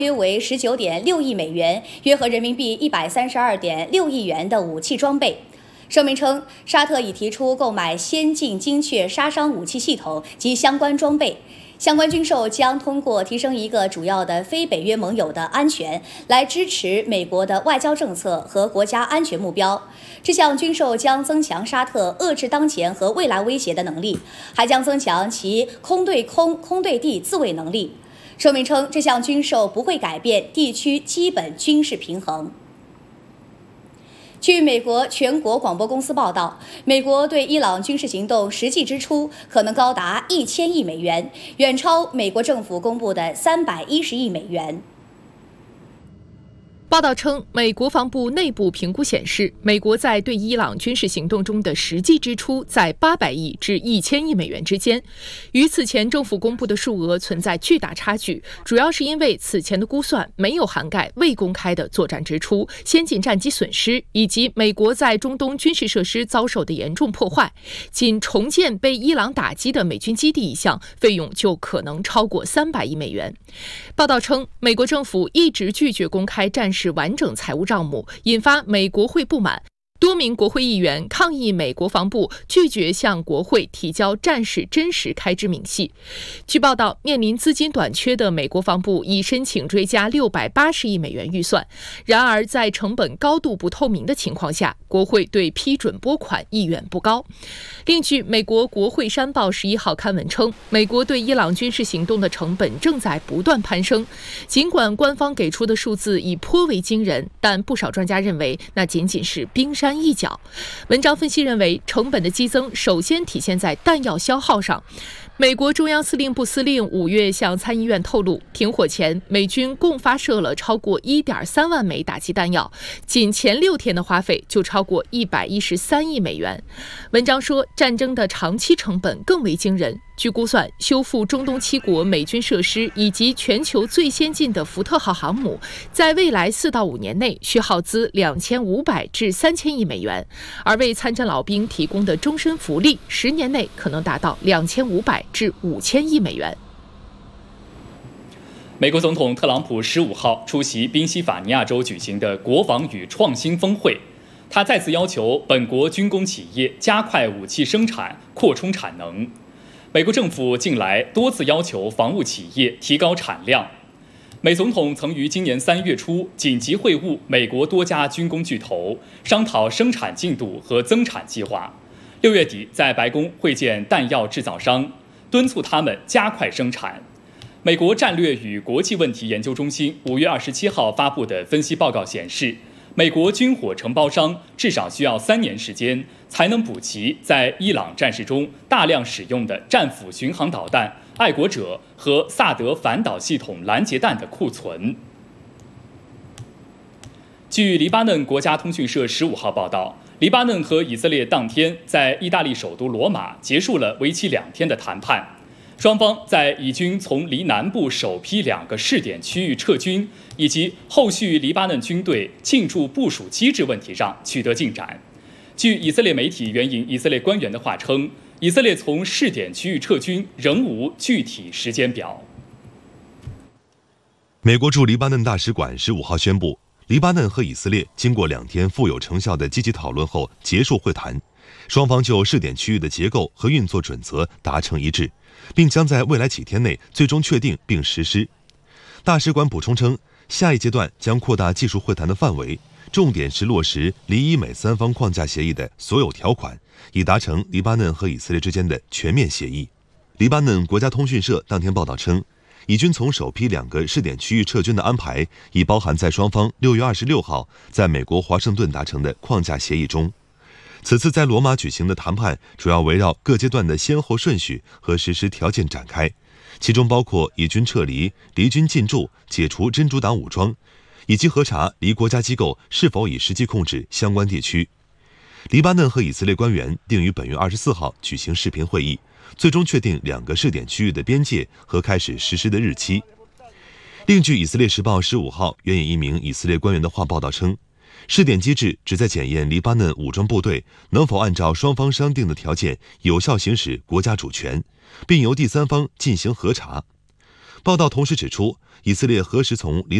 约为19.6亿美元，约合人民币132.6亿元的武器装备。声明称，沙特已提出购买先进精确杀伤武器系统及相关装备。相关军售将通过提升一个主要的非北约盟友的安全，来支持美国的外交政策和国家安全目标。这项军售将增强沙特遏制当前和未来威胁的能力，还将增强其空对空、空对地自卫能力。声明称，这项军售不会改变地区基本军事平衡。据美国全国广播公司报道，美国对伊朗军事行动实际支出可能高达1000亿美元，远超美国政府公布的310亿美元。 报道称，美国防部内部评估显示，美国在对伊朗军事行动中的实际支出在800亿至1000亿美元之间，与此前政府公布的数额存在巨大差距，主要是因为此前的估算没有涵盖未公开的作战支出、先进战机损失以及美国在中东军事设施遭受的严重破坏。仅重建被伊朗打击的美军基地一项，费用就可能超过300亿美元。报道称，美国政府一直拒绝公开战事完整财务账目，引发美国会不满。多名国会议员抗议美国防部拒绝向国会提交战事真实开支明细。据报道，面临资金短缺的美国防部已申请追加680亿美元预算，然而在成本高度不透明的情况下，国会对批准拨款意愿不高。另据美国国会山报11号刊文称，美国对伊朗军事行动的成本正在不断攀升。尽管官方给出的数字已颇为惊人，但不少专家认为那仅仅是冰山一角。文章分析认为，成本的激增首先体现在弹药消耗上。美国中央司令部司令5月向参议院透露，停火前美军共发射了超过1.3万枚打击弹药，仅前6天的花费就超过113亿美元。文章说，战争的长期成本更为惊人。据估算，修复中东7国美军设施以及全球最先进的福特号航母，在未来4到5年内需耗资2500至3000亿美元，而为参战老兵提供的终身福利，10年内可能达到2500至5000亿美元。 美国总统特朗普15号出席宾夕法尼亚州举行的国防与创新峰会，他再次要求本国军工企业加快武器生产，扩充产能。美国政府近来多次要求防务企业提高产量。美总统曾于今年3月初紧急会晤美国多家军工巨头，商讨生产进度和增产计划。6月底在白宫会见弹药制造商，敦促他们加快生产。美国战略与国际问题研究中心5月27号发布的分析报告显示，美国军火承包商至少需要3年时间才能补齐在伊朗战事中大量使用的战斧巡航导弹、爱国者和萨德反导系统拦截弹的库存。据黎巴嫩国家通讯社15号报道，黎巴嫩和以色列当天在意大利首都罗马结束了为期2天的谈判。双方在以军从黎南部首批2个试点区域撤军，以及后续黎巴嫩军队进驻部署机制问题上取得进展。据以色列媒体援引以色列官员的话称，以色列从试点区域撤军仍无具体时间表。 美国驻黎巴嫩大使馆15号宣布，黎巴嫩和以色列经过2天富有成效的积极讨论后结束会谈，双方就试点区域的结构和运作准则达成一致，并将在未来几天内最终确定并实施。大使馆补充称，下一阶段将扩大技术会谈的范围，重点是落实黎以美3方框架协议的所有条款，以达成黎巴嫩和以色列之间的全面协议。黎巴嫩国家通讯社当天报道称，以军从首批2个试点区域撤军的安排已包含在双方6月26号在美国华盛顿达成的框架协议中。此次在罗马举行的谈判主要围绕各阶段的先后顺序和实施条件展开，其中包括以军撤离、离军进驻、解除真主党武装，以及核查离国家机构是否已实际控制相关地区。黎巴嫩和以色列官员定于本月24号举行视频会议，最终确定2个试点区域的边界和开始实施的日期。另据以色列时报15号援引一名以色列官员的话报道称，试点机制旨在检验黎巴嫩武装部队能否按照双方商定的条件有效行使国家主权，并由第三方进行核查。 报道同时指出，以色列何时从黎